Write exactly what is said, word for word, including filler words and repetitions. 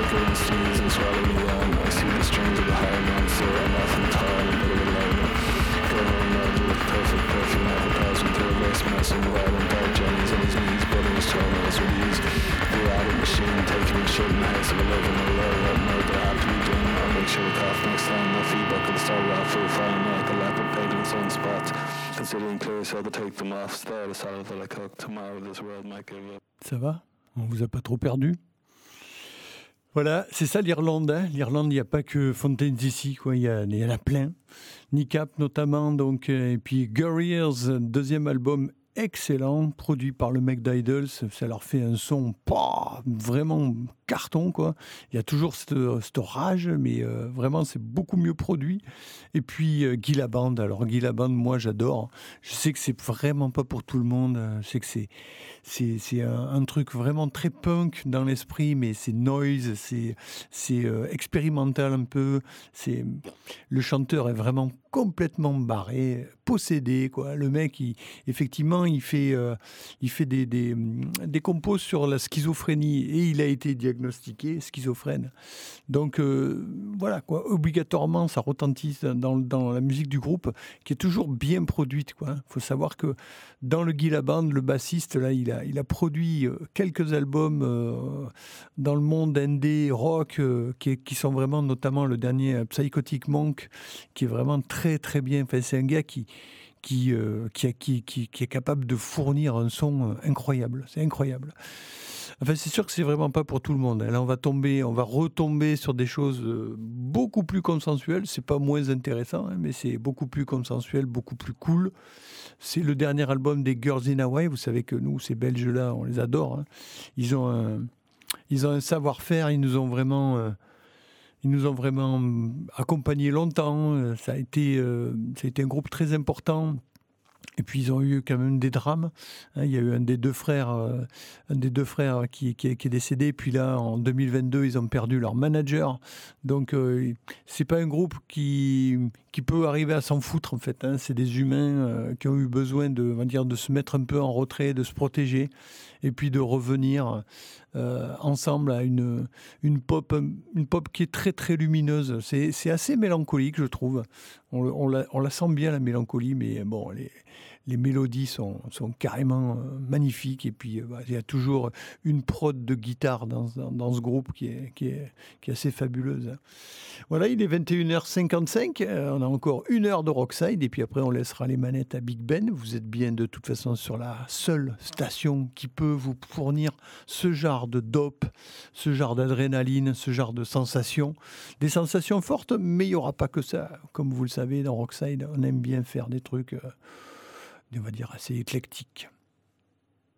sniffle and sneeze and swallow me down. I see the strings of a high monster. I'm often tall and bit of a loner. Go home out with perfect perfume. Half a thousand through a waste mess and violent dark Jenny's on his knees, building his toenails with ease. The attic machine taking a shit in the house of a living a low. What more do I have to be doing? I'll make sure to cough next time. My feet buckle started off full flying like a leopard painted its own spots. Considering clear, so to take them off. Stare the salad that I cook. Tomorrow this world might give up. Ça va? On vous a pas trop perdu? Voilà, c'est ça l'Irlande. Hein. L'Irlande, il n'y a pas que Fontaine's D C, quoi. Il y, a, il y en a plein. Nicap notamment, donc, et puis Guerriers, deuxième album excellent, produit par le mec d'Idols. Ça leur fait un son pas vraiment carton, quoi. Il y a toujours cette, cette rage, mais euh, vraiment, c'est beaucoup mieux produit. Et puis, euh, Guy Laband. Alors, Guy Laband, moi, j'adore. Je sais que c'est vraiment pas pour tout le monde. Je sais que c'est, c'est, c'est un, un truc vraiment très punk dans l'esprit, mais c'est noise, c'est, c'est euh, expérimental un peu. C'est, le chanteur est vraiment complètement barré, possédé, quoi. Le mec, il, effectivement, il fait, euh, il fait des, des, des compos sur la schizophrénie et il a été diagnostiqué schizophrène. Donc, euh, voilà, quoi. Obligatoirement, ça retentit dans, dans la musique du groupe qui est toujours bien produite, quoi. Il faut savoir que dans le Guy Laband, le bassiste, là, il a, il a produit quelques albums euh, dans le monde indé, rock, euh, qui, qui sont vraiment, notamment le dernier Psychotic Monk, qui est vraiment très très très bien. Enfin, c'est un gars qui qui, euh, qui, a, qui, qui qui est capable de fournir un son incroyable. C'est incroyable. Enfin, c'est sûr que c'est vraiment pas pour tout le monde. Là, on va tomber, on va retomber sur des choses beaucoup plus consensuelles. C'est pas moins intéressant, hein, mais c'est beaucoup plus consensuel, beaucoup plus cool. C'est le dernier album des Girls in Hawaii. Vous savez que nous, ces Belges-là, on les adore. Hein. Ils ont un, ils ont un savoir-faire. Ils nous ont vraiment euh, Ils nous ont vraiment accompagnés longtemps. Ça a été, euh, ça a été un groupe très important. Et puis ils ont eu quand même des drames. Hein, il y a eu un des deux frères, euh, un des deux frères qui, qui, qui est décédé. Puis là, en deux mille vingt-deux, ils ont perdu leur manager. Donc euh, c'est pas un groupe qui qui peut arriver à s'en foutre en fait. Hein. C'est des humains euh, qui ont eu besoin de, on va dire, de se mettre un peu en retrait, de se protéger, et puis de revenir euh, ensemble à une une pop, une pop qui est très très lumineuse. C'est c'est assez mélancolique, je trouve. On, on, la, on la sent bien, la mélancolie, mais bon, les, les mélodies sont, sont carrément euh, magnifiques. Et puis, euh, bah, il y a toujours une prod de guitare dans, dans, dans ce groupe qui est, qui est, qui est assez fabuleuse. Voilà, il est vingt et une heures cinquante-cinq. Euh, on a encore une heure de Rockside. Et puis après, on laissera les manettes à Big Ben. Vous êtes bien, de toute façon, sur la seule station qui peut vous fournir ce genre de dope, ce genre d'adrénaline, ce genre de sensations. Des sensations fortes, mais il n'y aura pas que ça. Comme vous le savez, dans Rockside, on aime bien faire des trucs, euh, on va dire, assez éclectiques.